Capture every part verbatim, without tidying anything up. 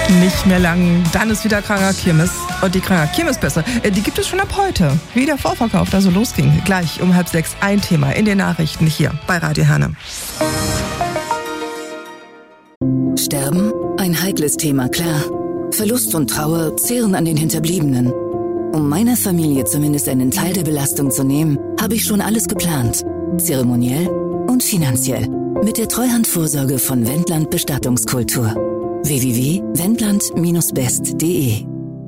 Nicht mehr lang, dann ist wieder Kranger Kirmes. Und die Kranger Kirmespässe, die gibt es schon ab heute. Wie der Vorverkauf da so losging. Gleich um halb sechs ein Thema in den Nachrichten hier bei Radio Herne. Sterben? Ein heikles Thema, klar. Verlust und Trauer zehren an den Hinterbliebenen. Um meiner Familie zumindest einen Teil der Belastung zu nehmen, habe ich schon alles geplant. Zeremoniell und finanziell. Mit der Treuhandvorsorge von Wendland Bestattungskultur. w w w punkt wendland Bindestrich best punkt de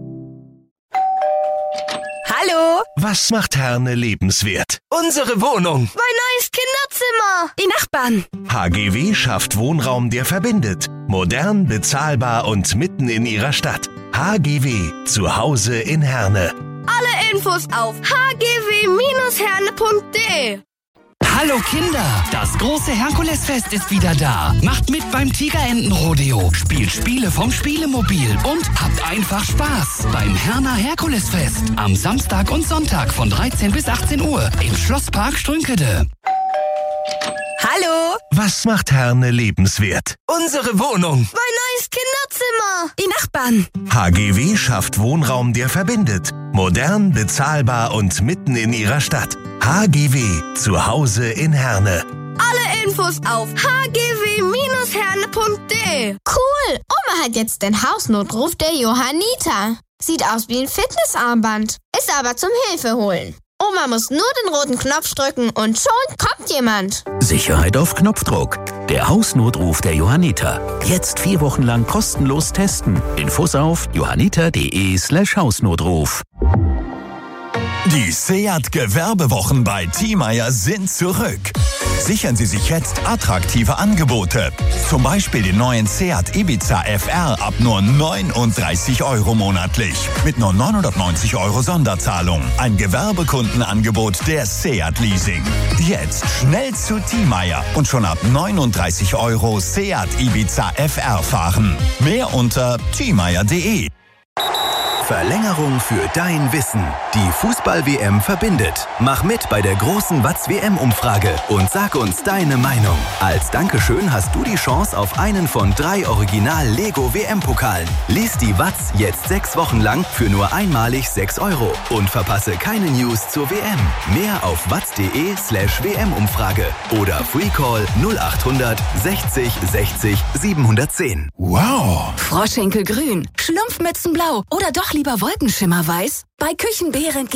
Hallo? Was macht Herne lebenswert? Unsere Wohnung. Mein neues Kinderzimmer. Die Nachbarn. H G W schafft Wohnraum, der verbindet. Modern, bezahlbar und mitten in ihrer Stadt. H G W. Zu Hause in Herne. Alle Infos auf h g w Bindestrich herne punkt de. Hallo Kinder, das große Herkulesfest ist wieder da. Macht mit beim Tigerentenrodeo, spielt Spiele vom Spielemobil und habt einfach Spaß beim Herner Herkulesfest am Samstag und Sonntag von dreizehn bis achtzehn Uhr im Schlosspark Strünkede. Hallo? Was macht Herne lebenswert? Unsere Wohnung. Mein neues Kinderzimmer. Die Nachbarn. H G W schafft Wohnraum, der verbindet. Modern, bezahlbar und mitten in ihrer Stadt. H G W. Zu Hause in Herne. Alle Infos auf h g w Bindestrich herne punkt de. Cool! Oma hat jetzt den Hausnotruf der Johanniter. Sieht aus wie ein Fitnessarmband, ist aber zum Hilfeholen. Oma muss nur den roten Knopf drücken und schon kommt jemand. Sicherheit auf Knopfdruck. Der Hausnotruf der Johanniter. Jetzt vier Wochen lang kostenlos testen. Infos auf johanniter.de slash Hausnotruf. Die Seat Gewerbewochen bei Thiemeyer sind zurück. Sichern Sie sich jetzt attraktive Angebote. Zum Beispiel den neuen Seat Ibiza F R ab nur neununddreißig Euro monatlich. Mit nur neunhundertneunzig Euro Sonderzahlung. Ein Gewerbekundenangebot der Seat Leasing. Jetzt schnell zu Thiemeyer und schon ab neununddreißig Euro Seat Ibiza F R fahren. Mehr unter thiemeyer punkt de. Verlängerung für dein Wissen. Die Fußball-W M verbindet. Mach mit bei der großen Watz-W M-Umfrage und sag uns deine Meinung. Als Dankeschön hast du die Chance auf einen von drei Original-Lego-W M-Pokalen. Lies die Watz jetzt sechs Wochen lang für nur einmalig sechs Euro und verpasse keine News zur W M. Mehr auf watz.de slash W M-Umfrage oder Freecall null achthundert sechzig sechzig siebenhundertzehn. Wow! Froschenkel grün, Schlumpfmützen blau oder doch lieber Wolkenschimmer weiß? Bei Küchenbeeren